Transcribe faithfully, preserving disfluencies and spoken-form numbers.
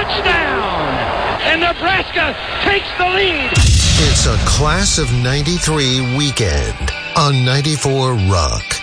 Touchdown! And Nebraska takes the lead. It's a Class of ninety-three weekend on ninety-four Rock.